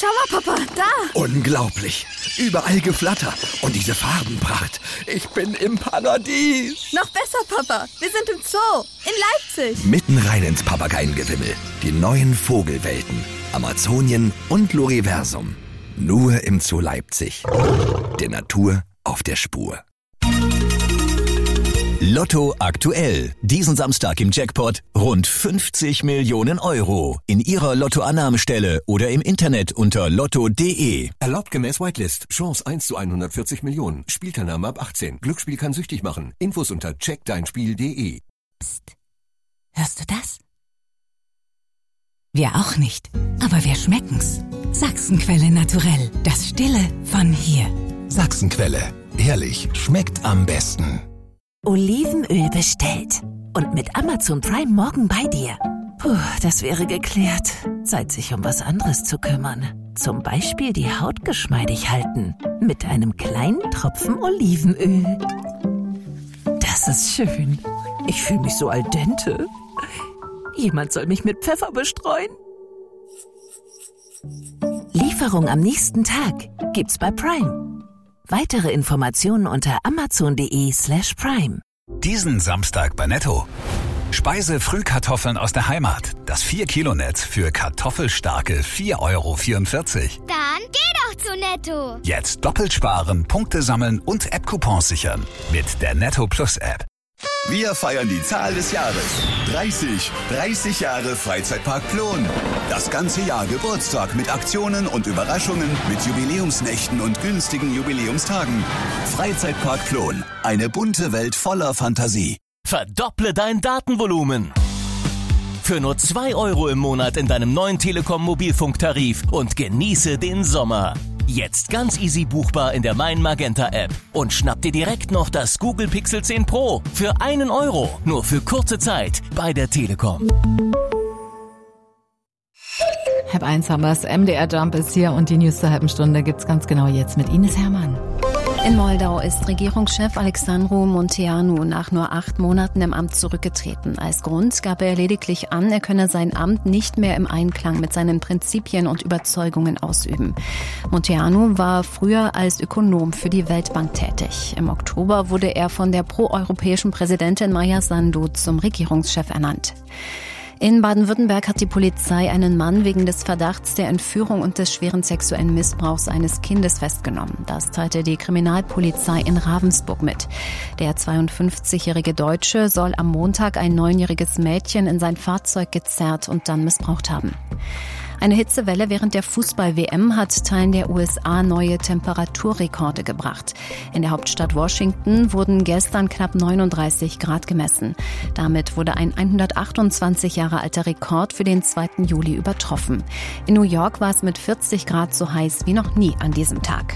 Schau mal, Papa, da! Unglaublich. Überall Geflatter. Und diese Farbenpracht. Ich bin im Paradies. Noch besser, Papa. Wir sind im Zoo. In Leipzig. Mitten rein ins Papageiengewimmel. Die neuen Vogelwelten. Amazonien und Loriversum. Nur im Zoo Leipzig. Der Natur auf der Spur. Lotto aktuell. Diesen Samstag im Jackpot rund 50 Millionen Euro. In Ihrer Lottoannahmestelle oder im Internet unter lotto.de. Erlaubt gemäß Whitelist. Chance 1 zu 140 Millionen. Spielteilnahme ab 18. Glücksspiel kann süchtig machen. Infos unter checkdeinspiel.de. Psst. Hörst du das? Wir auch nicht. Aber wir schmecken's. Sachsenquelle naturell. Das Stille von hier. Sachsenquelle. Ehrlich, schmeckt am besten. Olivenöl bestellt. Und mit Amazon Prime morgen bei dir. Puh, das wäre geklärt. Zeit, sich um was anderes zu kümmern. Zum Beispiel die Haut geschmeidig halten. Mit einem kleinen Tropfen Olivenöl. Das ist schön. Ich fühle mich so al dente. Jemand soll mich mit Pfeffer bestreuen. Lieferung am nächsten Tag gibt's bei Prime. Weitere Informationen unter amazon.de/prime. Diesen Samstag bei Netto. Speise-Frühkartoffeln aus der Heimat. Das 4-Kilo-Netz für kartoffelstarke 4,44 €. Dann geh doch zu Netto. Jetzt doppelt sparen, Punkte sammeln und App-Coupons sichern. Mit der Netto Plus App. Wir feiern die Zahl des Jahres. 30 Jahre Freizeitpark Plon. Das ganze Jahr Geburtstag mit Aktionen und Überraschungen, mit Jubiläumsnächten und günstigen Jubiläumstagen. Freizeitpark Plon. Eine bunte Welt voller Fantasie. Verdopple dein Datenvolumen. Für nur 2 € im Monat in deinem neuen Telekom-Mobilfunktarif und genieße den Sommer. Jetzt ganz easy buchbar in der Mein Magenta App. Und schnapp dir direkt noch das Google Pixel 10 Pro für 1 €. Nur für kurze Zeit bei der Telekom. 1:30 haben wir's. MDR Jump ist hier und die News zur halben Stunde gibt's ganz genau jetzt mit Ines Hermann. In Moldau ist Regierungschef Alexandru Munteanu nach nur 8 Monaten im Amt zurückgetreten. Als Grund gab er lediglich an, er könne sein Amt nicht mehr im Einklang mit seinen Prinzipien und Überzeugungen ausüben. Munteanu war früher als Ökonom für die Weltbank tätig. Im Oktober wurde er von der proeuropäischen Präsidentin Maia Sandu zum Regierungschef ernannt. In Baden-Württemberg hat die Polizei einen Mann wegen des Verdachts der Entführung und des schweren sexuellen Missbrauchs eines Kindes festgenommen. Das teilte die Kriminalpolizei in Ravensburg mit. Der 52-jährige Deutsche soll am Montag ein 9-jähriges Mädchen in sein Fahrzeug gezerrt und dann missbraucht haben. Eine Hitzewelle während der Fußball-WM hat Teilen der USA neue Temperaturrekorde gebracht. In der Hauptstadt Washington wurden gestern knapp 39 Grad gemessen. Damit wurde ein 128 Jahre alter Rekord für den 2. Juli übertroffen. In New York war es mit 40 Grad so heiß wie noch nie an diesem Tag.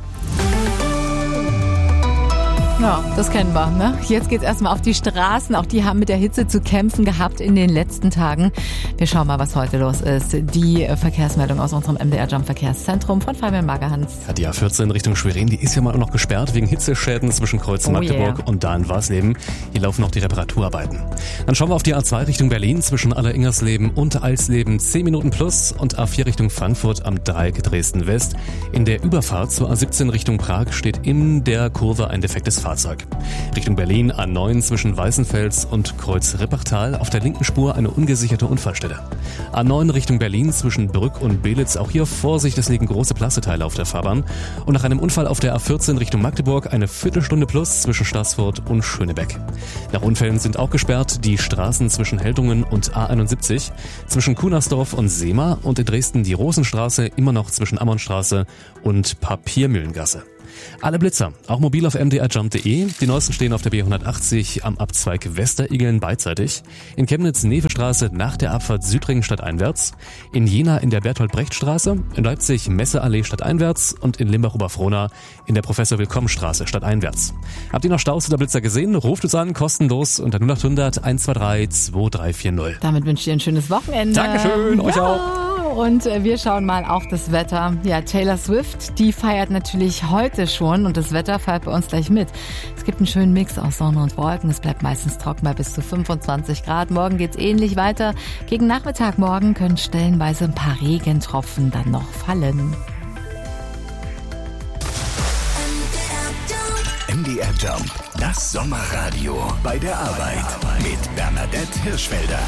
Ja, das kennen wir, ne? Jetzt geht's erstmal auf die Straßen. Auch die haben mit der Hitze zu kämpfen gehabt in den letzten Tagen. Wir schauen mal, was heute los ist. Die Verkehrsmeldung aus unserem MDR Jump Verkehrszentrum von Fabian Magerhans. Ja, die A14 Richtung Schwerin, die ist ja mal noch gesperrt wegen Hitzeschäden zwischen Kreuz Magdeburg und da in Warsleben. Hier laufen noch die Reparaturarbeiten. Dann schauen wir auf die A2 Richtung Berlin zwischen Alleringersleben und Eisleben 10 Minuten plus und A4 Richtung Frankfurt am Dreieck Dresden West. In der Überfahrt zur A17 Richtung Prag steht in der Kurve ein defektes Fahrzeug. Richtung Berlin A9 zwischen Weißenfels und Kreuz Rippachtal auf der linken Spur eine ungesicherte Unfallstelle. A9 Richtung Berlin zwischen Brück und Belitz, auch hier Vorsicht, es liegen große Plasteteile auf der Fahrbahn. Und nach einem Unfall auf der A14 Richtung Magdeburg eine Viertelstunde plus zwischen Staßfurt und Schönebeck. Nach Unfällen sind auch gesperrt die Straßen zwischen Heldungen und A71, zwischen Kunersdorf und Seema und in Dresden die Rosenstraße immer noch zwischen Ammonstraße und Papiermühlengasse. Alle Blitzer, auch mobil auf mdrjump.de. Die neuesten stehen auf der B180 am Abzweig Westerigeln beidseitig. In Chemnitz Nevestraße nach der Abfahrt Südringen stadteinwärts. In Jena in der Berthold-Brecht-Straße. In Leipzig Messeallee stadteinwärts. Und in Limbach-Oberfrohna in der Professor-Willkommen-Straße stadteinwärts. Habt ihr noch Staus oder Blitzer gesehen? Ruft uns an, kostenlos unter 0800 123 2340. Damit wünsche ich dir ein schönes Wochenende. Dankeschön, euch auch. und wir schauen mal auf das Wetter. Ja, Taylor Swift, die feiert natürlich heute schon und das Wetter feiert bei uns gleich mit. Es gibt einen schönen Mix aus Sonne und Wolken. Es bleibt meistens trocken bei bis zu 25 Grad. Morgen geht's ähnlich weiter. Gegen Nachmittag morgen können stellenweise ein paar Regentropfen dann noch fallen. MDR Jump, das Sommerradio bei der Arbeit mit Bernadette Hirschfelder.